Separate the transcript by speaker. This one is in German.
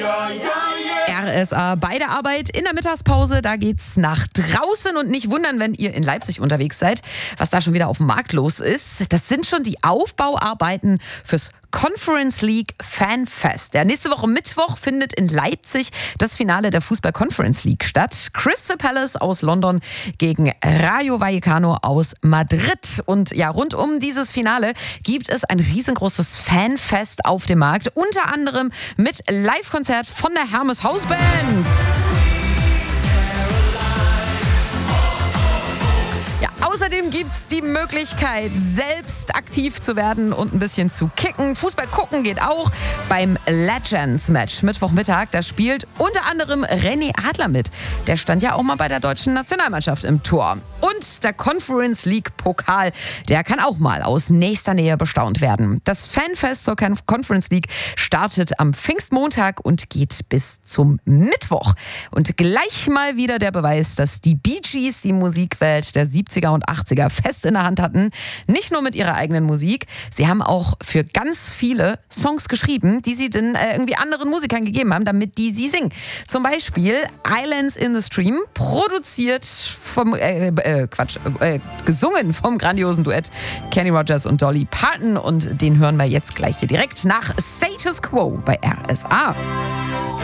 Speaker 1: RSA bei der Arbeit in der Mittagspause, da geht's nach draußen und nicht wundern, wenn ihr in Leipzig unterwegs seid, was da schon wieder auf dem Markt los ist. Das sind schon die Aufbauarbeiten fürs Conference League Fanfest. Ja, nächste Woche Mittwoch findet in Leipzig das Finale der Fußball-Conference League statt. Crystal Palace aus London gegen Rayo Vallecano aus Madrid. Und ja, rund um dieses Finale gibt es ein riesengroßes Fanfest auf dem Markt. Unter anderem mit Live-Konzert von der Hermes Hausband. Außerdem gibt es die Möglichkeit, selbst aktiv zu werden und ein bisschen zu kicken. Fußball gucken geht auch beim Legends-Match Mittwochmittag. Da spielt unter anderem René Adler mit. Der stand ja auch mal bei der deutschen Nationalmannschaft im Tor. Und der Conference League Pokal, der kann auch mal aus nächster Nähe bestaunt werden. Das Fanfest zur Conference League startet am Pfingstmontag und geht bis zum Mittwoch. Und gleich mal wieder der Beweis, dass die Bee Gees die Musikwelt der 70er und 80er fest in der Hand hatten. Nicht nur mit ihrer eigenen Musik, sie haben auch für ganz viele Songs geschrieben, die sie dann irgendwie anderen Musikern gegeben haben, damit die sie singen. Zum Beispiel Islands in the Stream, produziert vom, gesungen vom grandiosen Duett Kenny Rogers und Dolly Parton, und den hören wir jetzt gleich hier direkt nach Status Quo bei RSA.